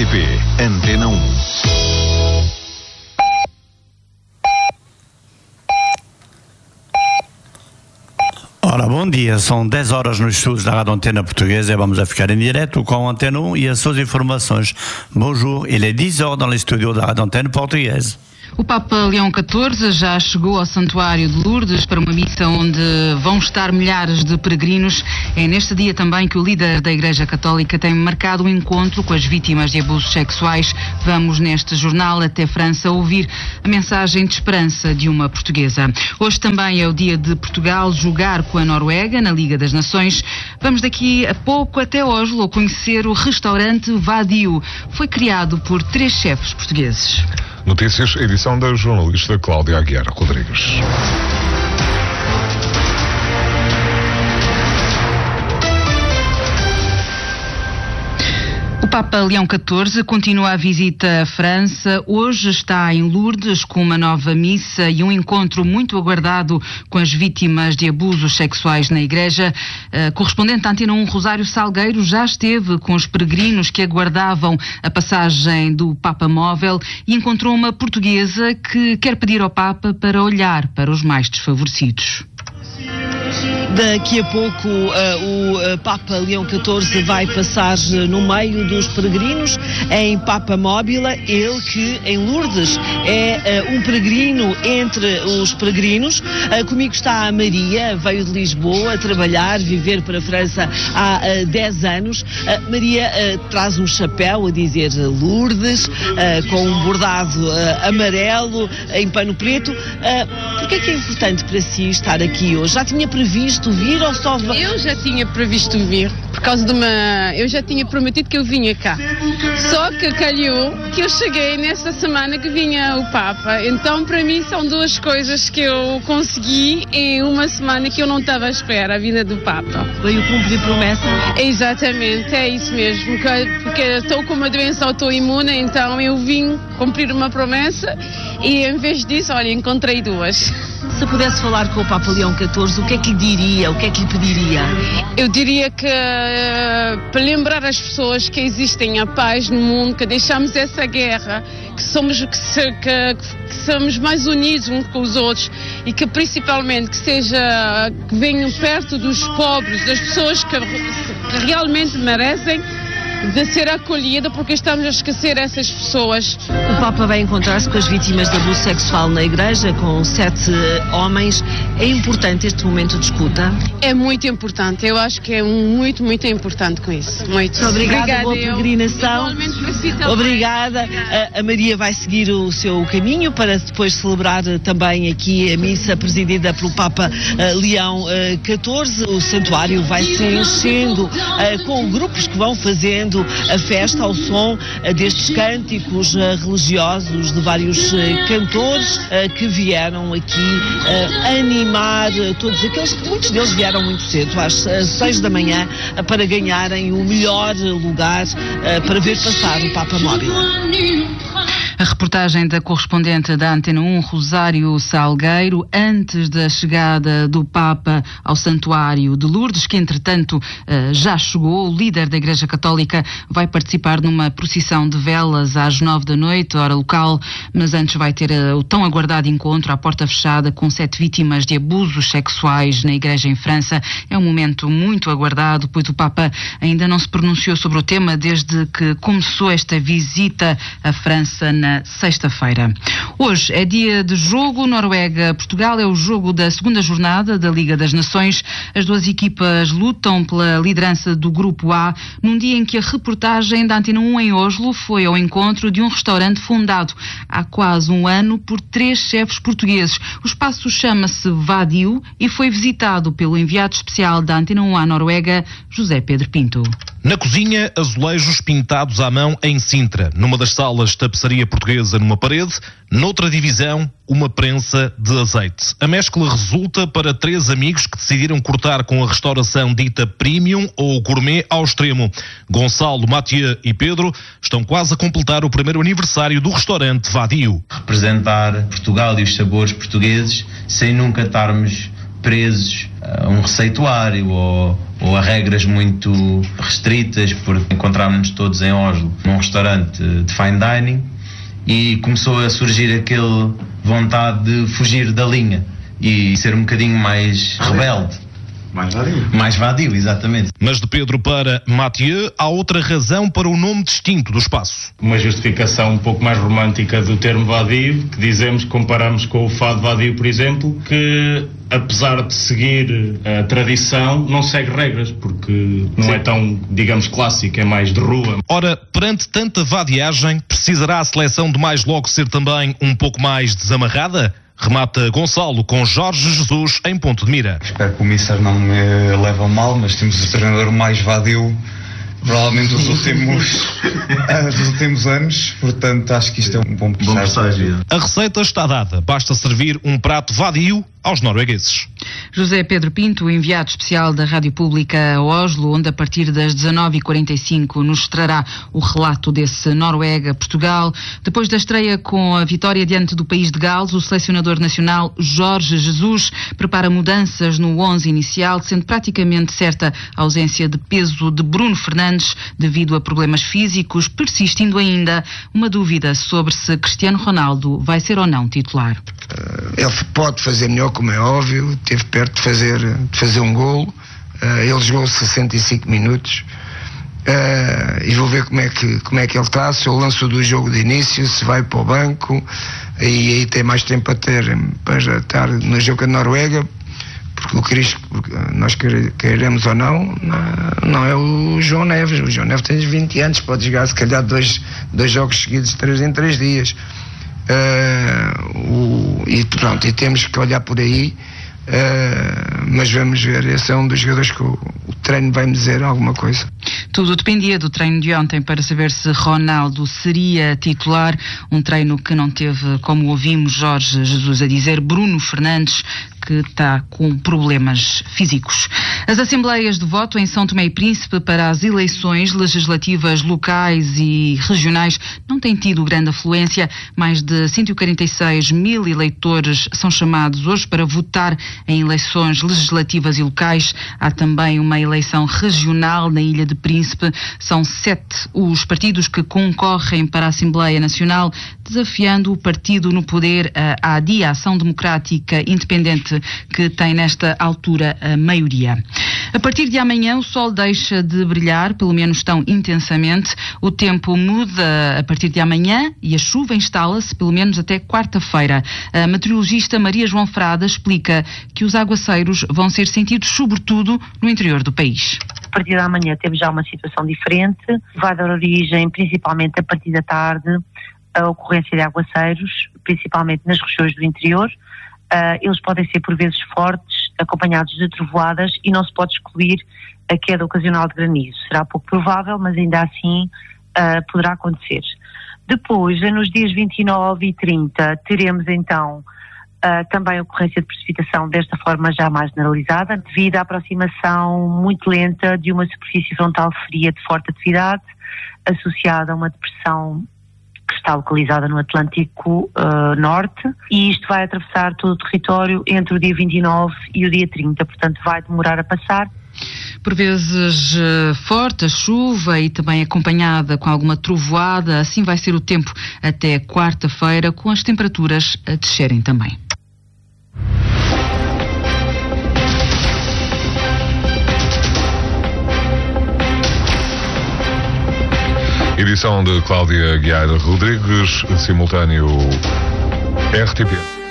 RTP Antena 1. Ora, bom dia, são 10 horas nos estudos da Rádio Antena Portuguesa e vamos a ficar em direto com a Antena 1 e as suas informações. Bonjour, il est 10 heures dans les studios da Rádio Antena Portuguesa. O Papa Leão XIV já chegou ao Santuário de Lourdes para uma missa onde vão estar milhares de peregrinos. É neste dia também que o líder da Igreja Católica tem marcado um encontro com as vítimas de abusos sexuais. Vamos neste jornal até França ouvir a mensagem de esperança de uma portuguesa. Hoje também é o dia de Portugal jogar com a Noruega na Liga das Nações. Vamos daqui a pouco até Oslo conhecer o restaurante Vadio. Foi criado por 3 chefes portugueses. Notícias, edição da jornalista Cláudia Aguiar Rodrigues. O Papa Leão XIV continua a visita à França. Hoje está em Lourdes com uma nova missa e um encontro muito aguardado com as vítimas de abusos sexuais na Igreja. Correspondente da Antena 1, Rosário Salgueiro, já esteve com os peregrinos que aguardavam a passagem do Papa Móvel e encontrou uma portuguesa que quer pedir ao Papa para olhar para os mais desfavorecidos. Daqui a pouco o Papa Leão XIV vai passar no meio dos peregrinos em Papa Móbila, ele que em Lourdes é um peregrino entre os peregrinos. Comigo está a Maria, veio de Lisboa trabalhar, viver para a França há 10 anos. Maria traz um chapéu a dizer Lourdes, com um bordado amarelo em pano preto. Porquê é que é importante para si estar aqui hoje? Já tinha previsto vir ou só... Eu já tinha previsto vir, por causa de uma... Eu já tinha prometido que eu vinha cá. Só que calhou que eu cheguei nesta semana que vinha o Papa. Então, para mim, são 2 coisas que eu consegui em uma semana que eu não estava à espera, a vinda do Papa. Veio cumprir promessa? Exatamente, é isso mesmo. Porque estou com uma doença autoimune, então eu vim cumprir uma promessa e, em vez disso, olha, encontrei 2. Se pudesse falar com o Papa Leão XIV, o que é que lhe diria? O que é que lhe pediria? Eu diria que para lembrar as pessoas que existem a paz no mundo, que deixamos essa guerra, que somos mais unidos uns com os outros e que principalmente que venham perto dos pobres, das pessoas que realmente merecem de ser acolhida, porque estamos a esquecer essas pessoas. O Papa vai encontrar-se com as vítimas de abuso sexual na Igreja, com 7 homens. É importante este momento de escuta? É muito importante, eu acho que é muito, muito importante com isso. Muito. Obrigada, boa peregrinação. Obrigada. A Maria vai seguir o seu caminho para depois celebrar também aqui a missa presidida pelo Papa Leão XIV. O santuário vai se enchendo com grupos que vão fazendo a festa ao som destes cânticos religiosos de vários cantores que vieram aqui animar todos aqueles que muitos deles vieram muito cedo, às 6 da manhã, para ganharem o melhor lugar para ver passar o Papa Móvel. A reportagem da correspondente da Antena 1, Rosário Salgueiro, antes da chegada do Papa ao Santuário de Lourdes, que entretanto já chegou. O líder da Igreja Católica vai participar numa procissão de velas às 9 da noite, hora local, mas antes vai ter o tão aguardado encontro à porta fechada com 7 vítimas de abusos sexuais na Igreja em França. É um momento muito aguardado, pois o Papa ainda não se pronunciou sobre o tema desde que começou esta visita à França na sexta-feira. Hoje é dia de jogo Noruega-Portugal, é o jogo da segunda jornada da Liga das Nações. As 2 equipas lutam pela liderança do Grupo A, num dia em que a reportagem da Antena 1 em Oslo foi ao encontro de um restaurante fundado há quase um ano por 3 chefes portugueses. O espaço chama-se Vadio e foi visitado pelo enviado especial da Antena 1 à Noruega, José Pedro Pinto. Na cozinha, azulejos pintados à mão em Sintra. Numa das salas, tapeçaria portuguesa numa parede. Noutra divisão, uma prensa de azeite. A mescla resulta para 3 amigos que decidiram cortar com a restauração dita premium ou gourmet ao extremo. Gonçalo, Mathieu e Pedro estão quase a completar o primeiro aniversário do restaurante Vadio. Representar Portugal e os sabores portugueses sem nunca estarmos presos um receituário ou a regras muito restritas, porque encontrámos-nos todos em Oslo num restaurante de fine dining e começou a surgir aquele vontade de fugir da linha e ser um bocadinho mais rebelde. Mais vadio, exatamente. Mas de Pedro para Mathieu, há outra razão para o nome distinto do espaço. Uma justificação um pouco mais romântica do termo vadio, que dizemos, comparamos com o fado vadio, por exemplo, que apesar de seguir a tradição, não segue regras, porque não é tão, digamos, clássico, é mais de rua. Ora, perante tanta vadiagem, precisará a seleção de mais logo ser também um pouco mais desamarrada? Remata Gonçalo com Jorge Jesus em ponto de mira. Espero que o Mister não me leve a mal, mas temos o treinador mais vadio provavelmente dos últimos anos, portanto acho que isto é um bom presságio. A receita está dada, basta servir um prato vadio aos noruegueses. José Pedro Pinto, enviado especial da Rádio Pública a Oslo, onde a partir das 19h45 nos trará o relato desse Noruega-Portugal. Depois da estreia com a vitória diante do País de Gales, o selecionador nacional Jorge Jesus prepara mudanças no 11 inicial, sendo praticamente certa a ausência de peso de Bruno Fernandes devido a problemas físicos, persistindo ainda uma dúvida sobre se Cristiano Ronaldo vai ser ou não titular. Ele pode fazer melhor, como é óbvio, esteve perto de fazer um golo, ele jogou 65 minutos e vou ver como é que ele está, se eu lanço do jogo de início, se vai para o banco, e aí tem mais tempo para estar no jogo da Noruega, porque nós queremos ou não é o João Neves. O João Neves tem 20 anos, pode jogar se calhar dois jogos seguidos, 3 em 3 dias. E pronto, e temos que olhar por aí, mas vamos ver, esse é um dos jogadores que o treino vai me dizer alguma coisa. Tudo dependia do treino de ontem para saber se Ronaldo seria titular, um treino que não teve, como ouvimos Jorge Jesus a dizer, Bruno Fernandes, que está com problemas físicos. As assembleias de voto em São Tomé e Príncipe para as eleições legislativas locais e regionais não têm tido grande afluência. Mais de 146 mil eleitores são chamados hoje para votar em eleições legislativas e locais. Há também uma eleição regional na Ilha de Príncipe. São 7 os partidos que concorrem para a Assembleia Nacional, desafiando o partido no poder, a ADI, a Ação Democrática Independente, que tem nesta altura a maioria. A partir de amanhã o sol deixa de brilhar, pelo menos tão intensamente. O tempo muda a partir de amanhã e a chuva instala-se pelo menos até quarta-feira. A meteorologista Maria João Frada explica que os aguaceiros vão ser sentidos sobretudo no interior do país. A partir de amanhã temos já uma situação diferente, vai dar origem principalmente a partir da tarde a ocorrência de aguaceiros, principalmente nas regiões do interior. Eles podem ser por vezes fortes, acompanhados de trovoadas, e não se pode excluir a queda ocasional de granizo. Será pouco provável, mas ainda assim poderá acontecer. Depois, nos dias 29 e 30, teremos então também a ocorrência de precipitação desta forma já mais generalizada, devido à aproximação muito lenta de uma superfície frontal fria de forte atividade, associada a uma depressão que está localizada no Atlântico Norte, e isto vai atravessar todo o território entre o dia 29 e o dia 30, portanto vai demorar a passar. Por vezes forte a chuva e também acompanhada com alguma trovoada, assim vai ser o tempo até quarta-feira, com as temperaturas a descerem também. Edição de Cláudia Guiar Rodrigues, simultâneo RTP.